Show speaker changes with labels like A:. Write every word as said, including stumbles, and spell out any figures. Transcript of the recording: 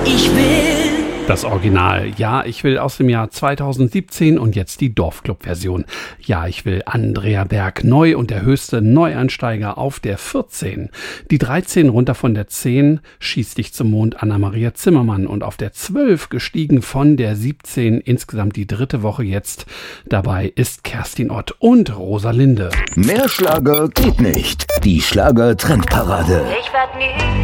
A: Ich will.
B: Das Original, ja, ich will aus dem Jahr zweitausendsiebzehn und jetzt die Dorfclub-Version. Ja, ich will Andrea Berg neu und der höchste Neueinsteiger auf der vierzehn. Die dreizehn runter von der zehn, Schieß dich zum Mond, Anna-Maria Zimmermann. Und auf der zwölf gestiegen von der siebzehn, insgesamt die dritte Woche jetzt. Dabei ist Kerstin Ott und Rosalinde.
C: Mehr Schlager geht nicht. Die Schlager-Trendparade.
D: Ich werd nie